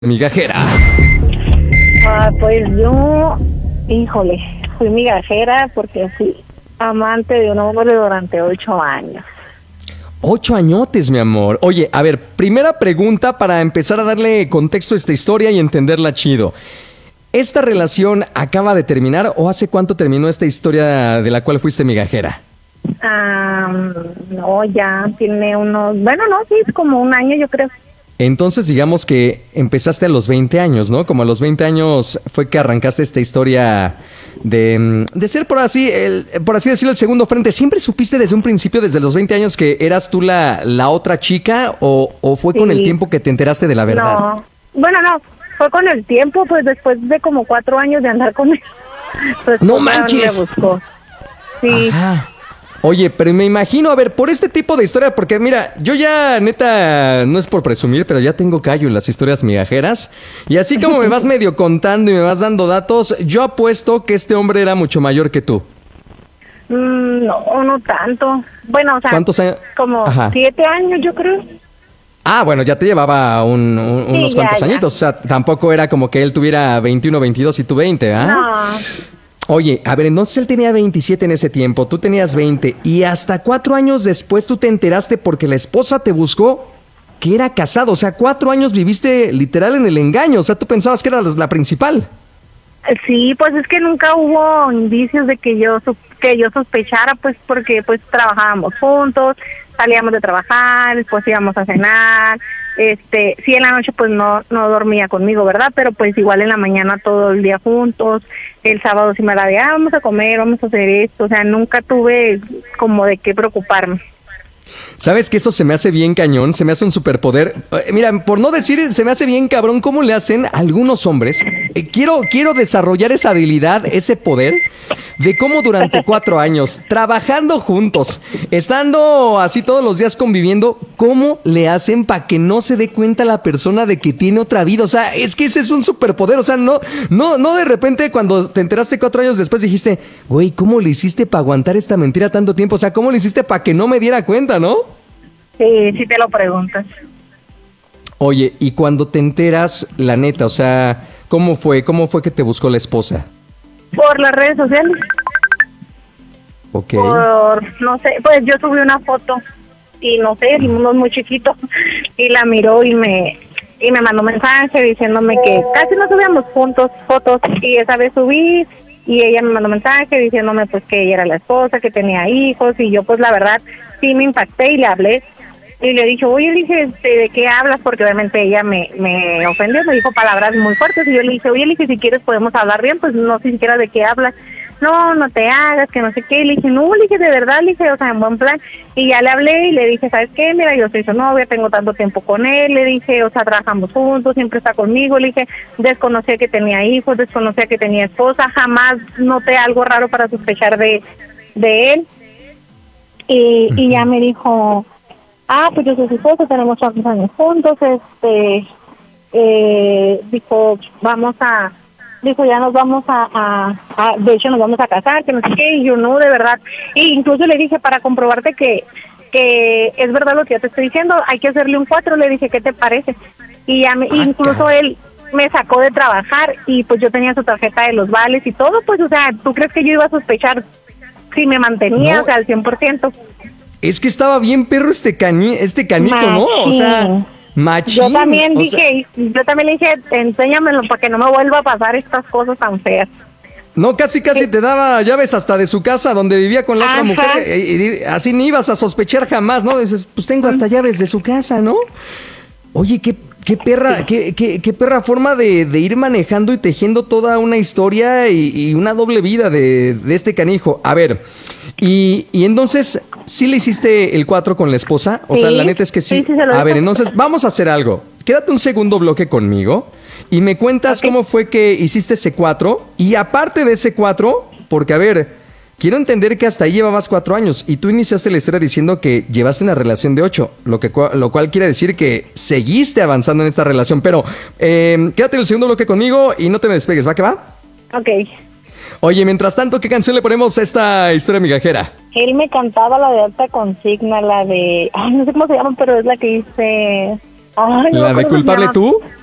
Migajera. Pues yo, híjole, fui migajera porque fui amante de un hombre durante 8 años. 8 añotes, mi amor. Oye, a ver, primera pregunta para empezar a darle contexto a esta historia y entenderla chido. ¿Esta relación acaba de terminar o hace cuánto terminó esta historia de la cual fuiste migajera? No, ya tiene sí, es como un año yo creo. Entonces digamos que empezaste a los 20 años, ¿no? Como a los 20 años fue que arrancaste esta historia de ser por así decirlo el segundo frente. ¿Siempre supiste desde un principio, desde los 20 años, que eras tú la otra chica o fue con el tiempo que te enteraste de la verdad? No, fue con el tiempo, pues después de como 4 años de andar con él. Pues, ¡No manches! Me buscó. Sí. Ajá. Oye, pero me imagino, a ver, por este tipo de historia, porque mira, yo ya, neta, no es por presumir, pero ya tengo callo en las historias migajeras. Y así como me vas medio contando y me vas dando datos, yo apuesto que este hombre era mucho mayor que tú. No tanto. Bueno, o sea, ¿cuántos años? Como Ajá. 7 años, yo creo. Ah, bueno, ya te llevaba unos cuantos ya. añitos. O sea, tampoco era como que él tuviera 21, 22 y tú 20, ¿ah? No. Oye, a ver, entonces él tenía 27 en ese tiempo, tú tenías 20 y hasta 4 años después tú te enteraste porque la esposa te buscó que era casado. O sea, 4 años viviste literal en el engaño. O sea, tú pensabas que eras la principal. Sí, pues es que nunca hubo indicios de que yo sospechara, pues porque pues trabajábamos juntos, salíamos de trabajar, después íbamos a cenar, sí, en la noche pues no dormía conmigo, ¿verdad? Pero pues igual en la mañana todo el día juntos, el sábado sí me la de, vamos a comer, vamos a hacer esto, o sea, nunca tuve como de qué preocuparme. ¿Sabes que eso se me hace bien cañón? Se me hace un superpoder. Mira, por no decir, se me hace bien cabrón cómo le hacen a algunos hombres. Quiero desarrollar esa habilidad, ese poder, de cómo durante 4 años, trabajando juntos, estando así todos los días conviviendo, cómo le hacen para que no se dé cuenta la persona de que tiene otra vida. O sea, es que ese es un superpoder. O sea, no de repente cuando te enteraste 4 años después dijiste, güey, ¿cómo le hiciste para aguantar esta mentira tanto tiempo? O sea, ¿cómo le hiciste para que no me diera cuenta, no? Sí, sí te lo preguntas. Oye, y cuando te enteras, la neta, o sea, ¿cómo fue que te buscó la esposa? Por las redes sociales. Ok. No sé, pues yo subí una foto y no sé, el mundo es muy chiquito y la miró y me mandó mensaje diciéndome que casi no subíamos juntos fotos y esa vez subí y ella me mandó mensaje diciéndome pues que ella era la esposa, que tenía hijos y yo pues la verdad sí me impacté y le hablé y le dije, oye, ¿de qué hablas? Porque obviamente ella me ofendió, me dijo palabras muy fuertes y yo le dije, oye, si quieres podemos hablar bien, pues no sé siquiera de qué hablas. No te hagas, que no sé qué. Y le dije, no, de verdad, o sea, en buen plan. Y ya le hablé y le dije, ¿sabes qué? Mira, yo soy su novia, tengo tanto tiempo con él. Le dije, o sea, trabajamos juntos, siempre está conmigo. Le dije, desconocía que tenía hijos, desconocía que tenía esposa. Jamás noté algo raro para sospechar de él. Y ya me dijo, pues yo soy su esposa, tenemos tantos años juntos. Dijo, ya nos vamos de hecho nos vamos a casar, que no sé qué, y yo no, de verdad. E incluso le dije, para comprobarte que es verdad lo que yo te estoy diciendo, hay que hacerle un 4, le dije, ¿qué te parece? Y ya incluso él me sacó de trabajar y pues yo tenía su tarjeta de los vales y todo, pues, o sea, ¿tú crees que yo iba a sospechar si me mantenía, No. o sea, al 100%? Es que estaba bien perro este canico, ¿no? O sea, machín. Yo también le dije, enséñamelo para que no me vuelva a pasar estas cosas tan feas. No, casi te daba llaves hasta de su casa donde vivía con la otra mujer. Y así ni ibas a sospechar jamás, ¿no? Dices, pues tengo hasta llaves de su casa, ¿no? Oye, qué perra forma de ir manejando y tejiendo toda una historia y una doble vida de este canijo. A ver, y entonces, ¿sí le hiciste el 4 con la esposa? O sea, la neta es que sí. A ver, entonces, vamos a hacer algo. Quédate un segundo bloque conmigo y me cuentas cómo fue que hiciste ese 4. Y aparte de ese 4, porque a ver, quiero entender que hasta ahí llevabas 4 años y tú iniciaste la historia diciendo que llevaste una relación de 8, lo cual quiere decir que seguiste avanzando en esta relación. Pero quédate en el segundo bloque conmigo y no te me despegues, ¿va que va? Ok. Oye, mientras tanto, ¿qué canción le ponemos a esta historia migajera? Él me cantaba la de Alta Consigna, la de... no sé cómo se llama, pero es la que dice... ¿La de Culpable tú?